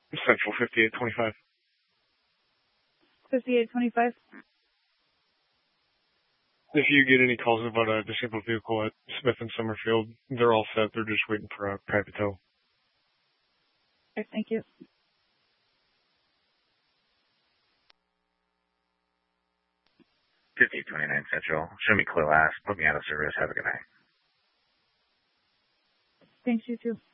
Central 5825. 5825. If you get any calls about a disabled vehicle at Smith and Summerfield, they're all set. They're just waiting for a private tow. Okay, thank you. 5829 Central. Show me clear last. Put me out of service. Have a good night. Thanks, you too.